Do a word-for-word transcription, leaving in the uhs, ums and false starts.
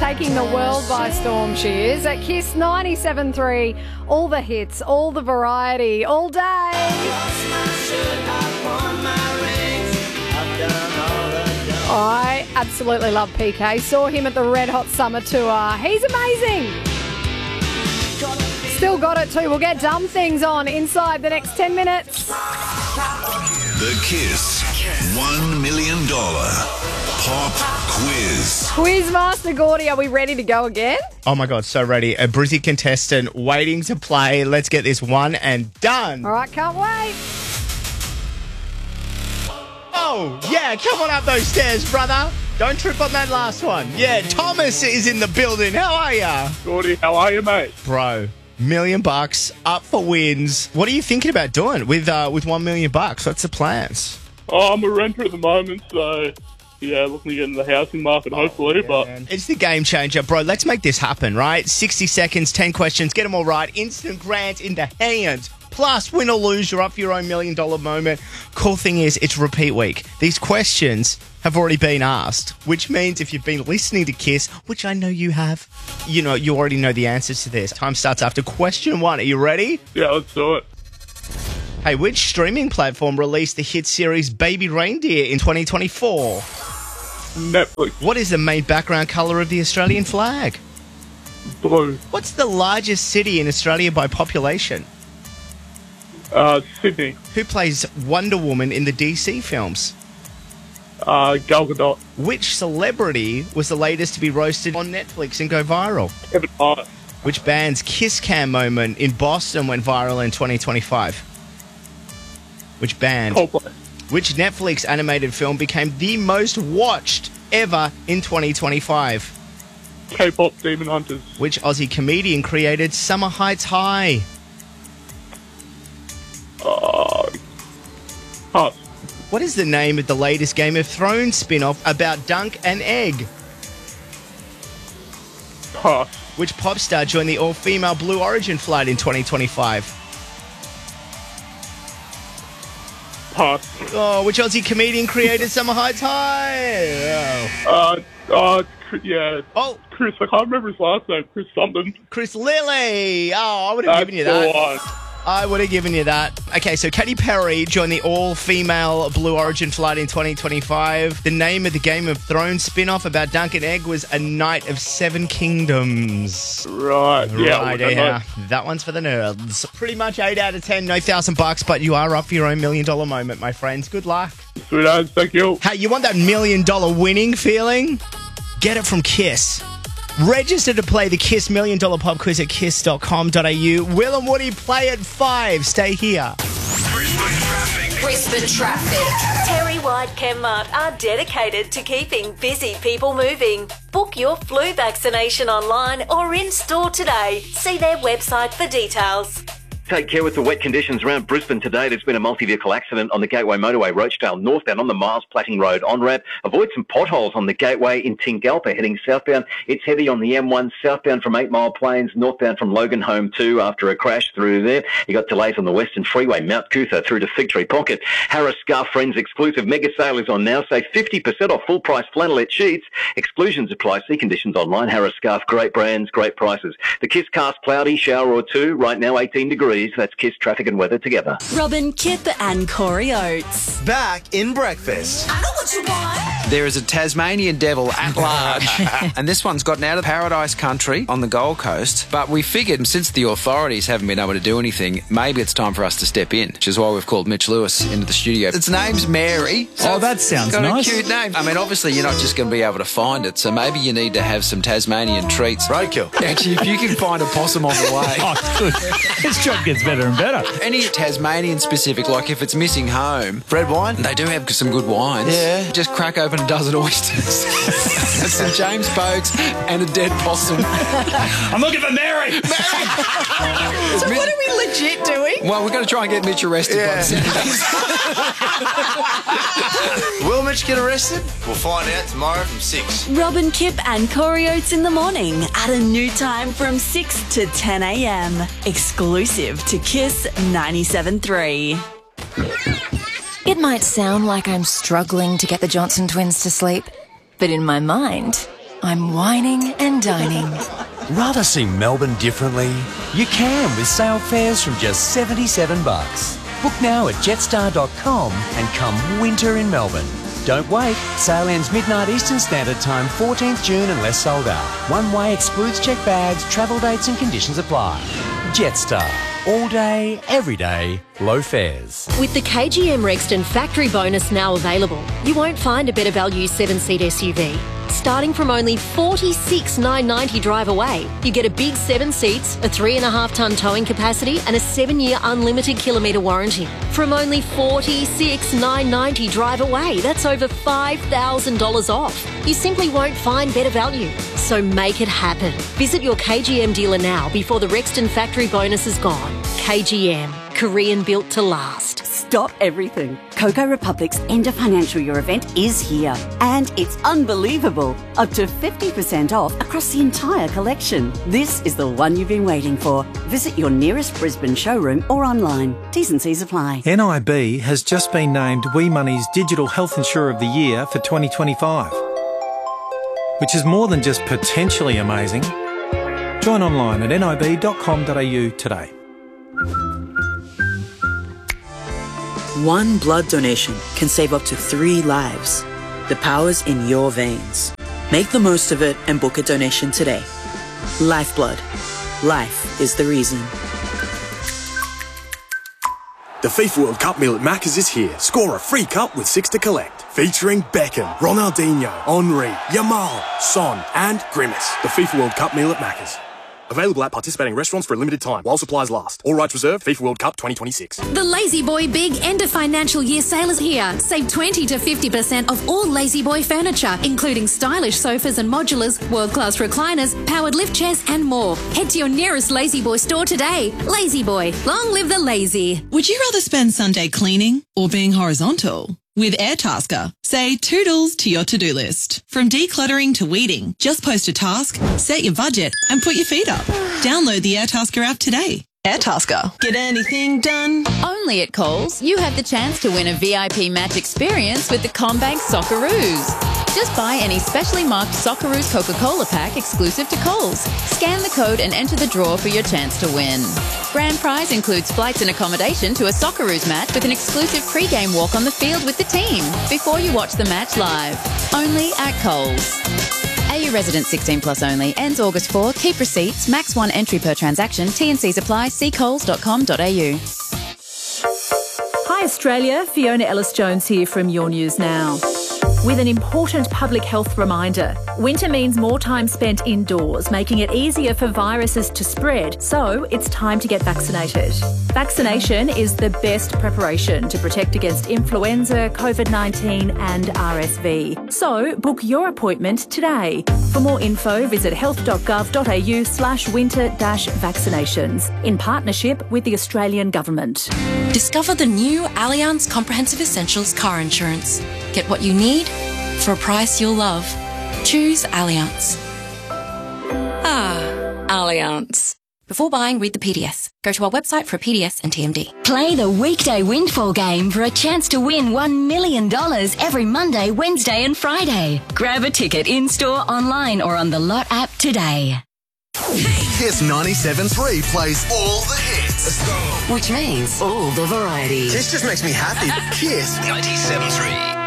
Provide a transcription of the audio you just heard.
taking the world by storm, she is. At Kiss ninety-seven point three, all the hits, all the variety, all day. I absolutely love P K. Saw him at the Red Hot Summer Tour. He's amazing. Still got it too. We'll get dumb things on inside the next ten minutes. The Kiss one million dollars Pop Quiz. Quizmaster Gordy, are we ready to go again? Oh my God, so ready. A Brizzy contestant waiting to play. Let's get this one and done. All right, can't wait. Oh, yeah, come on up those stairs, brother. Don't trip on that last one. Yeah, Thomas is in the building. How are ya? Gordy, how are you, mate? Bro, million bucks, up for wins. What are you thinking about doing with uh, with one million bucks? What's the plans? Oh, I'm a renter at the moment, so yeah, looking to get into the housing market, hopefully. Oh, yeah, but man. It's the game changer, bro. Let's make this happen, right? sixty seconds, ten questions, get them all right. Instant grant in the hand. Plus, win or lose, you're up for your own million dollar moment. Cool thing is, it's repeat week. These questions have already been asked, which means if you've been listening to Kiss, which I know you have, you know, you already know the answers to this. Time starts after question one. Are you ready? yeah, let's do it. Hey, which streaming platform released the hit series Baby Reindeer in twenty twenty-four? Netflix. What is the main background colour of the Australian flag? Blue. What's the largest city in Australia by population? Uh, Sydney. Who plays Wonder Woman in the D C films? Uh, Gal Gadot. Which celebrity was the latest to be roasted on Netflix and go viral? Kevin Hart. Which band's Kiss Cam moment in Boston went viral in twenty twenty-five? Which band? Coldplay. Which Netflix animated film became the most watched ever in twenty twenty-five? K-pop Demon Hunters. Which Aussie comedian created Summer Heights High? Uh, pass. What is the name of the latest Game of Thrones spin-off about Dunk and Egg? Pass. Which pop star joined the all-female Blue Origin flight in twenty twenty-five? Pass. Oh, which Aussie comedian created Summer Heights High? Oh. Uh, uh, Chris- yeah. Oh, Chris, I can't remember his last name. Chris something. Chris Lilly. Oh, I would have That's given you the that. one. I would have given you that. Okay, so Katy Perry joined the all-female Blue Origin flight in twenty twenty-five. The name of the Game of Thrones spin-off about Dunk and Egg was A Knight of Seven Kingdoms. Right. Yeah. Right, well, yeah. That one's for the nerds. Pretty much eight out of ten, no thousand bucks, but you are up for your own million dollar moment, my friends. Good luck. Sweet as, thank you. Hey, you want that million dollar winning feeling? Get it from Kiss. Register to play the Kiss Million Dollar Pop Quiz at kiss dot com dot a u. Will and Woody play at five. Stay here. Brisbane traffic. Brisbane traffic. Terry White Chemmart are dedicated to keeping busy people moving. Book your flu vaccination online or in store today. See their website for details. Take care with the wet conditions around Brisbane today. There's been a multi-vehicle accident on the Gateway Motorway, Rochedale northbound on the Miles Platting Road on-ramp. Avoid some potholes on the Gateway in Tingalpa heading southbound. It's heavy on the M one southbound from Eight Mile Plains, northbound from Logan Home too after a crash through there. You got delays on the Western Freeway, Mount Cootha through to Fig Tree Pocket. Harris Scarf Friends exclusive mega sale is on now. Save fifty percent off full price flannelette sheets. Exclusions apply. See conditions online. Harris Scarf, great brands, great prices. The Kiss Cast cloudy, shower or two. Right now eighteen degrees. That's Kiss traffic and weather together. Robin, Kip and Corey Oates. Back in breakfast. I know what you want. There is a Tasmanian devil at large, and this one's gotten out of Paradise Country on the Gold Coast. But we figured since the authorities haven't been able to do anything, maybe it's time for us to step in, which is why we've called Mitch Lewis into the studio. Its name's Mary. So oh, that sounds it's got nice. a cute name. I mean, obviously you're not just going to be able to find it, so maybe you need to have some Tasmanian treats. Roadkill. Actually, if you can find a possum on the way. Oh, good. This job gets better and better. Any Tasmanian specific, like if it's missing home, Red wine? they do have some good wines. Yeah. Just crack open a dozen oysters. Some James Bogues and a dead possum. I'm looking for Mary. Mary! So what are we legit doing? Well, we're going to try and get Mitch arrested. Yeah. By the Will Mitch get arrested? We'll find out tomorrow from six. Robin, Kip and Corey Oates in the morning at a new time from six to ten a m. Exclusive to Kiss ninety-seven point three. It might sound like I'm struggling to get the Johnson twins to sleep, but in my mind, I'm whining and dining. Rather see Melbourne differently? You can with sale fares from just seventy-seven bucks. Book now at jetstar dot com and come winter in Melbourne. Don't wait. Sale ends midnight Eastern Standard Time, fourteenth June unless sold out. One way excludes check bags, travel dates and conditions apply. Jetstar. All day, every day, low fares. With the K G M Rexton factory bonus now available, you won't find a better value seven-seat S U V. Starting from only forty-six thousand nine hundred ninety dollars drive away, you get a big seven seats, a three and a half tonne towing capacity and a seven-year unlimited kilometre warranty. From only forty-six thousand nine hundred ninety dollars drive away, that's over five thousand dollars off. You simply won't find better value. So make it happen. Visit your K G M dealer now before the Rexton factory bonus is gone. K G M, Korean built to last. Stop everything. Coco Republic's end of financial year event is here. And it's unbelievable. Up to fifty percent off across the entire collection. This is the one you've been waiting for. Visit your nearest Brisbane showroom or online. T's and C's apply. N I B has just been named WeMoney's Digital Health Insurer of the Year for twenty twenty-five. Which is more than just potentially amazing. Join online at nib dot com dot a u today. One blood donation can save up to three lives. The power's in your veins. Make the most of it and book a donation today. Lifeblood. Life is the reason. The FIFA World Cup meal at Macca's is here. Score a free cup with six to collect. Featuring Beckham, Ronaldinho, Henry, Yamal, Son and Grimace. The FIFA World Cup meal at Macca's. Available at participating restaurants for a limited time while supplies last. All rights reserved. FIFA World Cup twenty twenty-six. The Lazy Boy Big End of Financial Year sale is here. Save twenty to fifty percent off all Lazy Boy furniture, including stylish sofas and modulars, world-class recliners, powered lift chairs and more. Head to your nearest Lazy Boy store today. Lazy Boy, long live the lazy. Would you rather spend Sunday cleaning or being horizontal? With Airtasker, say toodles to your to-do list. From decluttering to weeding, just post a task, set your budget, and put your feet up. Download the Airtasker app today. Airtasker. Get anything done? Only at Coles, you have the chance to win a V I P match experience with the CommBank Socceroos. Just buy any specially marked Socceroos Coca-Cola pack exclusive to Coles. Scan the code and enter the draw for your chance to win. Grand prize includes flights and accommodation to a Socceroos match with an exclusive pre-game walk on the field with the team before you watch the match live. Only at Coles. A U resident sixteen plus only. Ends August fourth. Keep receipts. Max one entry per transaction. T and Cs apply. See coles dot com dot a u. Hi Australia, Fiona Ellis-Jones here from Your News Now. With an important public health reminder. Winter means more time spent indoors, making it easier for viruses to spread, so it's time to get vaccinated. Vaccination is the best preparation to protect against influenza, COVID nineteen and R S V. So book your appointment today. For more info, visit health dot gov dot a u slash winter dash vaccinations in partnership with the Australian Government. Discover the new Allianz Comprehensive Essentials car insurance. Get what you need for a price you'll love. Choose Allianz. Ah, Allianz. Before buying, read the P D S. Go to our website for a P D S and T M D. Play the weekday windfall game for a chance to win one million dollars every Monday, Wednesday and Friday. Grab a ticket in-store, online or on the Lot app today. Kiss ninety-seven point three plays all the hits. Let's go. Which means all the variety. This just makes me happy. Kiss ninety-seven point three.